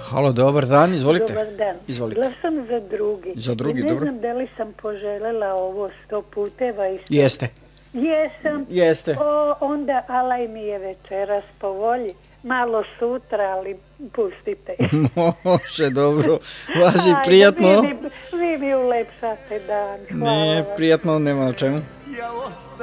Halo, dobar dan, izvolite. Dobar dan. Izvolite. Glasam za drugi. Za drugi, I ne dobro. znam da li sam poželjela ovo 100 puteva i 100... Jeste. Jesam. Jeste. Onda alaj mi je večeras po volji. Malo sutra, ali pustite. Može, dobro. Važi, Ajde, prijatno. Vi mi ulepšate dan. Hvala Ne, vam. prijatno, nema na čemu.